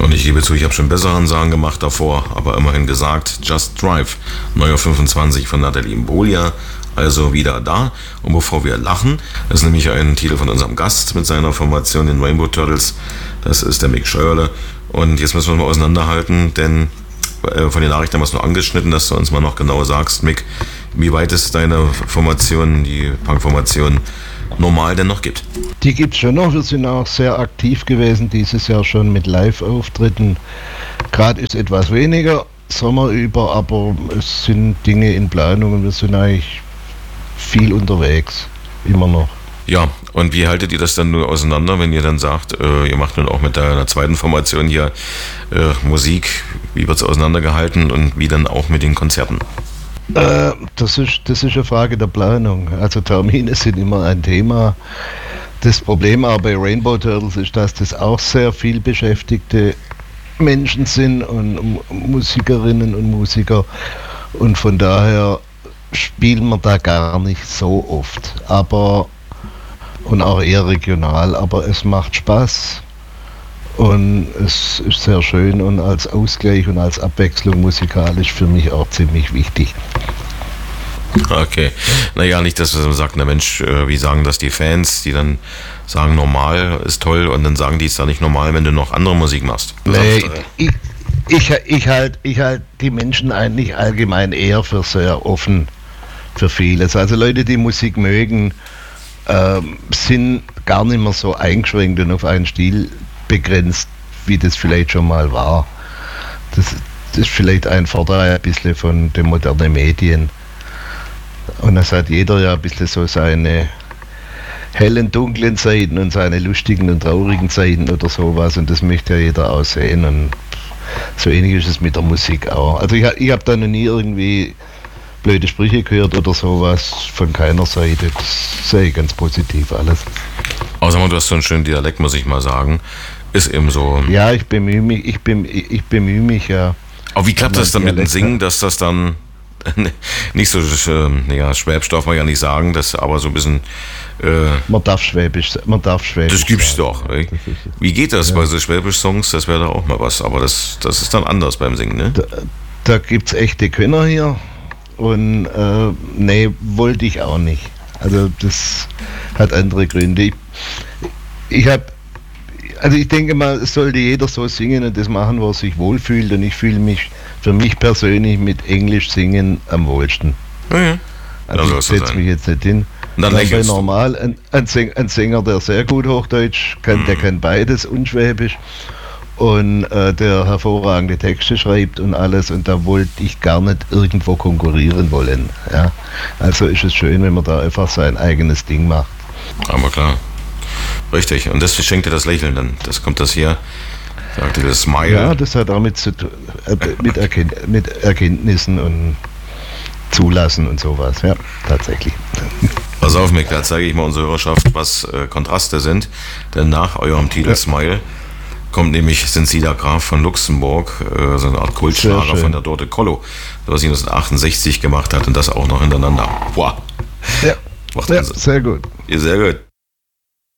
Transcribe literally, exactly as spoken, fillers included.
Und ich gebe zu, ich habe schon bessere Ansagen gemacht davor, aber immerhin gesagt, Just Drive, neuer fünfundzwanzig von Nathalie Imbruglia, also wieder da. Und bevor wir lachen, das ist nämlich ein Titel von unserem Gast mit seiner Formation, den Rainbow Turtles, das ist der Mick Scheuerle. Und jetzt müssen wir mal auseinanderhalten, denn äh, von den Nachrichten haben wir es nur angeschnitten, dass du uns mal noch genau sagst, Mick, wie weit es deine Formation, die Punk-Formation, normal denn noch gibt. Die gibt es schon noch. Wir sind auch sehr aktiv gewesen dieses Jahr schon mit Live-Auftritten. Gerade ist etwas weniger, Sommer über, aber es sind Dinge in Planung und wir sind eigentlich viel unterwegs, immer noch. Ja, und wie haltet ihr das dann nur auseinander, wenn ihr dann sagt, äh, ihr macht nun auch mit der zweiten Formation hier äh, Musik, wie wird es auseinandergehalten und wie dann auch mit den Konzerten? Äh, das ist, das ist eine Frage der Planung. Also Termine sind immer ein Thema. Das Problem aber bei Rainbow Turtles ist, dass das auch sehr viel beschäftigte Menschen sind und Musikerinnen und Musiker. Und von daher spielen wir da gar nicht so oft. Aber und auch eher regional, aber es macht Spaß. Und es ist sehr schön und als Ausgleich und als Abwechslung musikalisch für mich auch ziemlich wichtig. Okay. Naja, nicht, dass man sagt, na Mensch, wie sagen das die Fans, die dann sagen, normal ist toll und dann sagen die, ist da nicht normal, wenn du noch andere Musik machst. Nee, ich, ich, ich halte ich halt die Menschen eigentlich allgemein eher für sehr offen für vieles. Also Leute, die Musik mögen, ähm, sind gar nicht mehr so eingeschränkt und auf einen Stil begrenzt, wie das vielleicht schon mal war. Das, das ist vielleicht ein Vorteil ein bisschen von den modernen Medien. Und es hat jeder ja ein bisschen so seine hellen, dunklen Seiten und seine lustigen und traurigen Seiten oder sowas und das möchte ja jeder auch sehen und so ähnlich ist es mit der Musik auch. Also ich, ich habe da noch nie irgendwie blöde Sprüche gehört oder sowas von keiner Seite. Das sehe ich ganz positiv alles. Außerdem, du hast so einen schönen Dialekt, muss ich mal sagen. Ist eben so. Ja, ich bemühe mich, ich, bemühe, ich bemühe mich ja. Aber wie klappt das dann mit dem Singen, dass das dann nicht so, äh, ja, Schwäbisch darf man ja nicht sagen, das aber so ein bisschen. Äh, man darf Schwäbisch, man darf Schwäbisch. Das gibt's doch. Ey. Wie geht das ja bei so Schwäbisch-Songs? Das wäre doch auch mal was, aber das, das ist dann anders beim Singen, ne? Da, da gibt's echte Könner hier und äh, nee, wollte ich auch nicht. Also das hat andere Gründe. Ich, ich habe Also ich denke mal, es sollte jeder so singen und das machen, wo er sich wohlfühlt und ich fühle mich für mich persönlich mit Englisch singen am wohlsten. Ja, ja. Also ich setze mich jetzt nicht hin. Dann bei normal ein, ein, Sänger, ein Sänger, der sehr gut Hochdeutsch kann, mhm. der kann beides und Schwäbisch und äh, der hervorragende Texte schreibt und alles und da wollte ich gar nicht irgendwo konkurrieren wollen. Ja? Also ist es schön, wenn man da einfach sein eigenes Ding macht. Aber klar. Richtig, und das schenkt dir das Lächeln dann. Das kommt das hier, sagt dir das Smile. Ja, das hat damit zu tun, äh, mit, Erkennt, mit Erkenntnissen und Zulassen und sowas, ja, tatsächlich. Pass auf, Mick, da zeige ich mal unsere Hörerschaft, was äh, Kontraste sind. Denn nach eurem Titel ja. Smile kommt nämlich Sincida Graf von Luxemburg, äh, so eine Art Kultschlager von der Dorte Kollo, was sie neunzehnhundertachtundachtzig gemacht hat und das auch noch hintereinander. Boah. Ja, ja sehr gut. Sehr gut.